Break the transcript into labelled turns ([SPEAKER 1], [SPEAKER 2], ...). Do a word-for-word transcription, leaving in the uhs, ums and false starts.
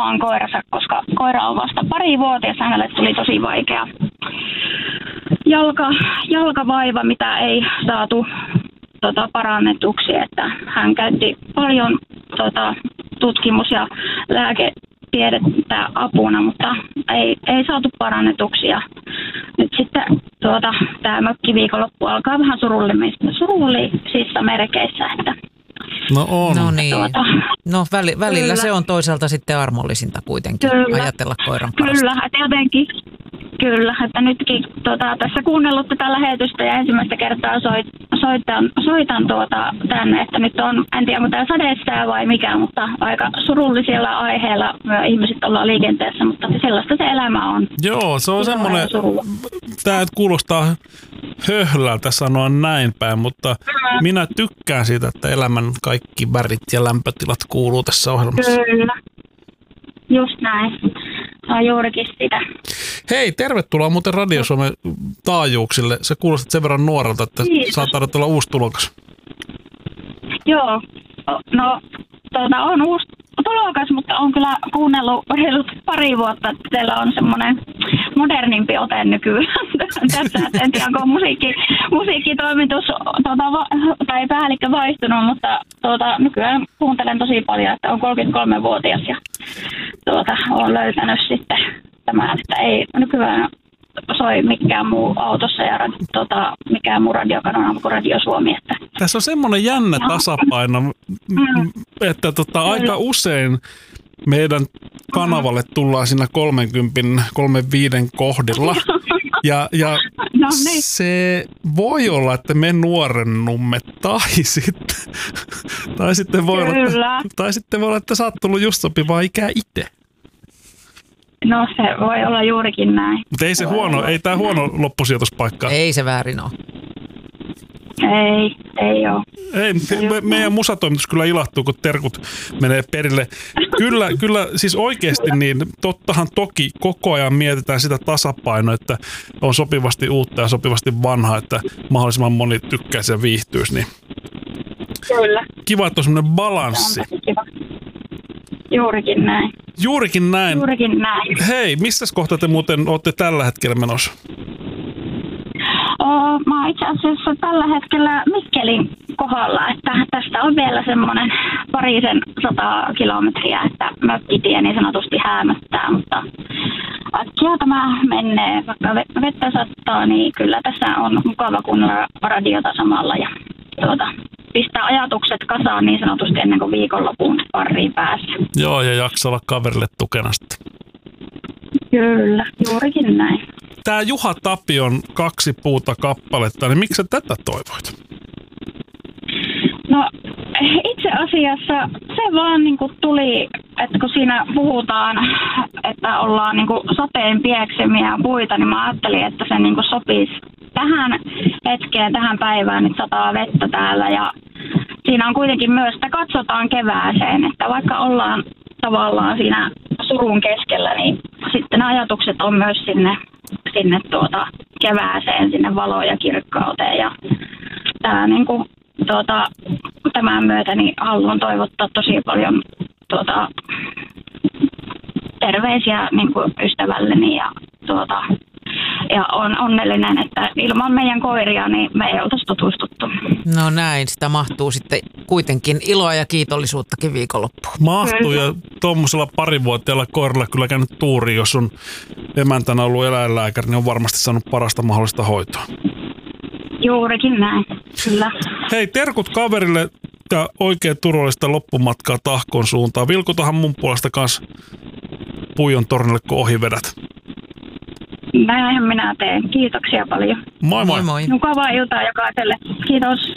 [SPEAKER 1] omaan koiransa, koska koira on vasta pari vuotias. Hänelle tuli tosi vaikea jalka, jalkavaiva, mitä ei saatu tota, parannetuksi. Että hän käytti paljon tota, tutkimus- ja lääketiedettä apuna, mutta ei, ei saatu parannetuksi. Ja nyt sitten tuota, tämä mökkiviikonloppu alkaa vähän surullisissa merkeissä, että
[SPEAKER 2] no on.
[SPEAKER 3] No niin.
[SPEAKER 1] Tuota,
[SPEAKER 3] no väli, välillä
[SPEAKER 1] kyllä.
[SPEAKER 3] se on toisaalta sitten armollisinta kuitenkin
[SPEAKER 1] Kyllä.
[SPEAKER 3] ajatella koiran parasta.
[SPEAKER 1] Kyllä, että jotenkin, kyllä, että nytkin tota, tässä kuunnellut tätä lähetystä ja ensimmäistä kertaa soit, soitan, soitan tuota, tänne, että nyt on, en tiedä onko tämä sadesää vai mikä, mutta aika surullisilla aiheilla me ihmiset ollaan liikenteessä, mutta sellaista se elämä on.
[SPEAKER 2] Joo, se on semmoinen, tämä kuulostaa höhlältä sanoa näin päin, mutta mm. minä tykkään siitä, että elämän kaikki värit ja lämpötilat kuuluu tässä ohjelmassa.
[SPEAKER 1] Kyllä, just näin. Se on juurikin sitä.
[SPEAKER 2] Hei, tervetuloa muuten Radio Suomen taajuuksille. Sä kuulostat sen verran nuorelta, että saattaa olla uusi tulokas.
[SPEAKER 1] Joo, no tuota, on uusi tulokas, mutta on kyllä kuunnellut reilut pari vuotta, että teillä on semmoinen modernimpi ote nykyään. Tässä, en tiedä, onko musiikki, musiikkitoimitus tuota, tai päällikkö vaihtunut, mutta tuota, nykyään kuuntelen tosi paljon, että on kolmekymmentäkolmevuotias ja tuota, olen löytänyt sitten tämän, että ei nykyään soi mikään muu autossa ja tota, mikään muu radiokanava kuin Radio Suomi. Että.
[SPEAKER 2] Tässä on semmoinen jännä tasapaino, mm. että tota, aika usein meidän kanavalle tullaan siinä kolmekymmentä kolmekymmentäviisi kohdilla. Ja, ja
[SPEAKER 1] no niin.
[SPEAKER 2] se voi olla, että me nuorennumme tai sitten, tai sitten, voi, olla, että, tai sitten voi olla, että sä oot tullut just sopivaa ikää itse.
[SPEAKER 1] No se voi olla juurikin näin.
[SPEAKER 2] Mutta ei se huono, ei tää huono loppusijoituspaikka.
[SPEAKER 3] Ei se väärin ole.
[SPEAKER 1] Ei, ei ole.
[SPEAKER 2] Ei, me, meidän musatoimitus kyllä ilahtuu, kun terkut menee perille. Kyllä, kyllä siis oikeasti niin tottahan toki koko ajan mietitään sitä tasapainoa, että on sopivasti uutta ja sopivasti vanhaa, että mahdollisimman moni tykkäisi ja viihtyisi. Niin.
[SPEAKER 1] Kyllä.
[SPEAKER 2] Kiva, että on semmoinen balanssi.
[SPEAKER 1] Kiva. Juurikin näin.
[SPEAKER 2] Juurikin näin.
[SPEAKER 1] Juurikin näin.
[SPEAKER 2] Hei, mistä kohtaa te muuten olette tällä hetkellä menossa?
[SPEAKER 1] Oh, mä oon itse asiassa tällä hetkellä Mikkelin kohdalla, että tästä on vielä semmoinen parisen sata kilometriä, että mökkitie niin sanotusti häämöttää, mutta äkkiä tämä menee, vaikka vettä sattaa, niin kyllä tässä on mukava kuunnella radiota samalla ja tuota, pistää ajatukset kasaan niin sanotusti ennen kuin viikonlopun pariin päässä.
[SPEAKER 2] Joo, ja jaksaa olla kaverille tukena sitten.
[SPEAKER 1] Kyllä, juurikin näin.
[SPEAKER 2] Tää Juha Tapion Kaksi puuta kappaletta, niin miksi sä tätä toivoit?
[SPEAKER 1] No itse asiassa se vaan niin kuin tuli, että kun siinä puhutaan, että ollaan niin kuin sateen pieksemiä puita, niin mä ajattelin, että se niin kuin sopisi tähän hetkeen, tähän päivään, että sataa vettä täällä ja siinä on kuitenkin myös, että katsotaan kevääseen, että vaikka ollaan tavallaan siinä surun keskellä, niin sitten ne ajatukset on myös sinne, sinne tuota kevääseen, sinne valoon ja kirkkauteen. Ja tää, niin kuin, tuota, tämän myötä niin haluan toivottaa tosi paljon tuota, terveisiä niin kuin ystävälleni ja tuota, ja on onnellinen, että ilman meidän koiria niin me ei oltaisi tutustuttu.
[SPEAKER 3] No näin, sitä mahtuu sitten kuitenkin iloa ja kiitollisuuttakin viikonloppuun.
[SPEAKER 2] Mahtuu ja tuommoisella parivuotiaalla koiralla kyllä käynyt tuuri, jos on emäntänä ollut eläinlääkäri, niin on varmasti saanut parasta mahdollista hoitoa.
[SPEAKER 1] Juurikin näin, kyllä.
[SPEAKER 2] Hei, terkut kaverille ja oikein turvallista loppumatkaa Tahkon suuntaan. Vilkutahan mun puolesta kanssa Puijon tornille, kun ohi vedät.
[SPEAKER 1] Näinhän minä teen. Kiitoksia paljon.
[SPEAKER 2] Moi moi.
[SPEAKER 3] Moi moi.
[SPEAKER 1] Mukavaa iltaa jokaiselle. Kiitos.